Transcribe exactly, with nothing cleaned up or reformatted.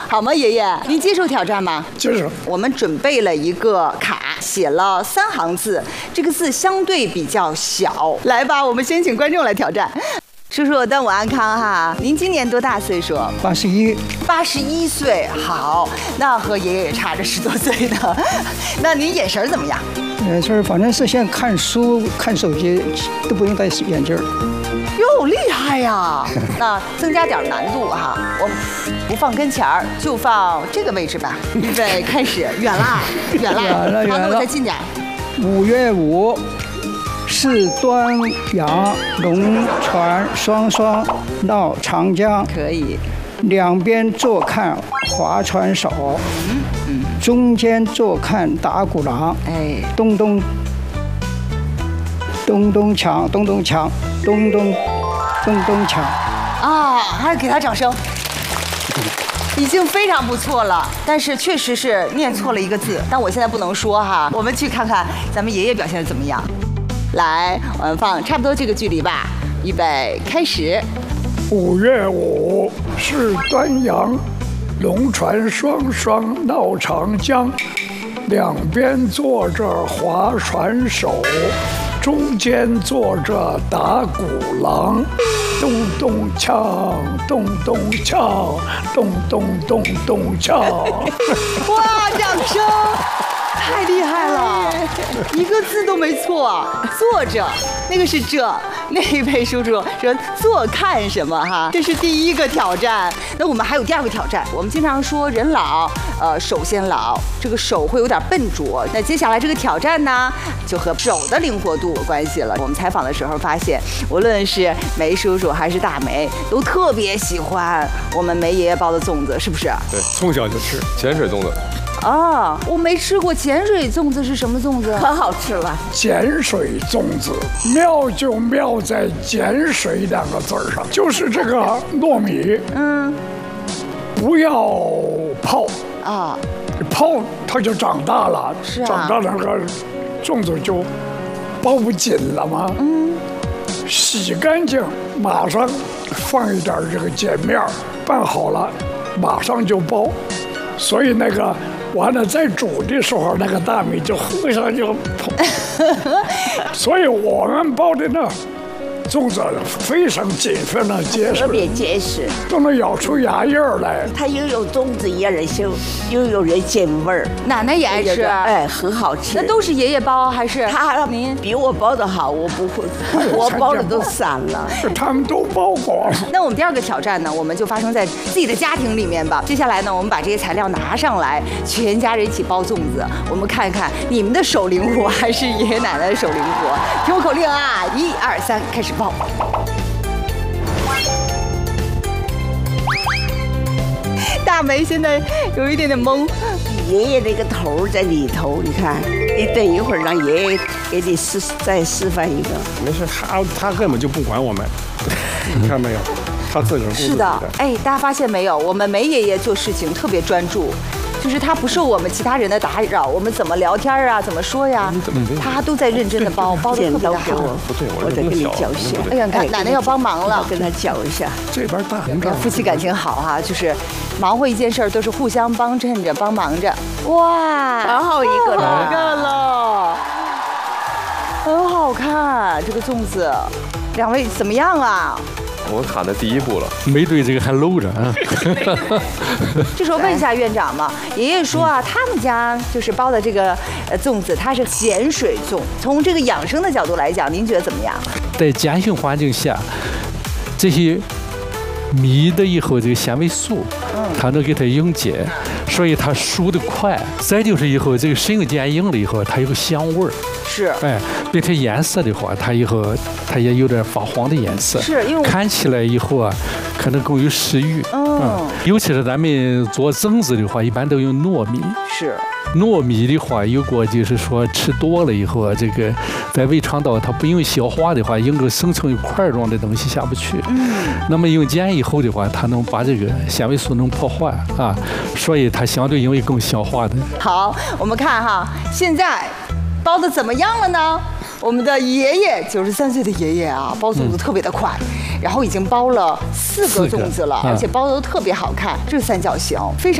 好吗，爷爷？您接受挑战吗？ 接受。 我们准备了一个卡，写了三行字，这个字相对比较小。来吧，我们先请观众来挑战。叔叔，端午安康哈！您今年多大岁数？ 八十一。 八十一岁，好，那和爷爷也差着十多岁呢。那您眼神怎么样？ 眼神反正是先看书、看手机都不用戴眼镜。 哟，厉害呀！那增加点难度哈，我不放跟前儿，就放这个位置吧。预备，开始，远啦，远啦， 远了，远了。 好，那我再近点。 五月五。是端阳龙船双双到长江， 可以。 两边坐看划船手，嗯嗯，中间坐看打鼓郎，哎，咚咚咚咚锵，咚咚锵，咚咚咚咚锵。 啊，还是给他掌声。已经非常不错了，但是确实是念错了一个字，但我现在不能说哈。我们去看看咱们爷爷表现的怎么样。来，我们放差不多这个距离吧。预备，开始。 五月五是端阳，龙船双双闹长江，两边坐着划船手，中间坐着打鼓郎，咚咚锵，咚咚锵，咚咚咚咚锵。 哇，掌声！太厉害了，一个字都没错。坐着，那个是这，那一位叔叔说坐看什么哈？这是第一个挑战。那我们还有第二个挑战。我们经常说人老，呃，手先老，这个手会有点笨拙。那接下来这个挑战呢，就和手的灵活度有关系了。我们采访的时候发现，无论是梅叔叔还是大梅，都特别喜欢我们梅爷爷包的粽子，是不是？ 对，从小就吃碱水粽子。 哦，我没吃过碱水粽子，是什么粽子？ 可好吃了。 碱水粽子妙就妙在碱水两个字上，就是这个糯米，嗯，不要泡啊，泡它就长大了， 是啊， 长大了那个粽子就包不紧了嘛，嗯，洗干净，马上放一点这个碱面，拌好了，马上就包，所以那个。完了，再煮的时候，那个大米就互相就碰，所以我们包的那粽子非常紧，非常结实， 特别结实， 都能咬出牙印儿来。 它又有粽子一样的香，又有人碱味儿。 奶奶也爱吃， 哎，很好吃。 那都是爷爷包还是他您比我包的好？我不会，我包的都散了。 他们都包过。 那我们第二个挑战呢，我们就发生在自己的家庭里面吧。接下来呢，我们把这些材料拿上来，全家人一起包粽子。我们看看你们的手灵活还是爷爷奶奶的手灵活。听我口令啊，一二三，开始。大梅现在有一点点懵， 爷爷那个头在里头，你看，你等一会儿让爷爷给你示再示范一个。 没事，他他根本就不管我们，你看没有？他自个儿是的，哎，大家发现没有？我们梅爷爷做事情特别专注。就是他不受我们其他人的打扰，我们怎么聊天啊，怎么说呀，他都在认真的包，包的特别好。 不对， 我得给你搅一下。 哎呀，看奶奶要帮忙了， 跟他搅一下。 这边大很大。 夫妻感情好哈，就是忙活一件事都是互相帮衬着、帮忙着。哇， 然后一个了，一个了，很好看这个粽子，两位怎么样啊？ 我卡在第一步了， 没对这个还搂着啊。 这时候问一下院长嘛，爷爷说啊，他们家就是包的这个呃粽子，它是碱水粽。从这个养生的角度来讲，您觉得怎么样？ 在碱性环境下，这些米的以后这个纤维素，它能给它溶解，所以它熟得快。再就是以后这个食用碱硬了以后，它有个香味儿。 是， 哎，并且颜色的话，它以后它也有点发黄的颜色， 是因为看起来以后啊，可能更有食欲。嗯，尤其是咱们做粽子的话，一般都用糯米。 是， 糯米的话，如果就是说吃多了以后啊，这个在胃肠道它不用消化的话，应该生成一块状的东西下不去。嗯，那么用碱以后的话，它能把这个纤维素能破坏啊，所以它相对容易更消化的。 好，我们看哈，现在。包的怎么样了呢？我们的爷爷九十三岁的爷爷啊，包粽子特别的快，嗯、然后已经包了四个粽子了，而且包的都特别好看，这是三角形，非常。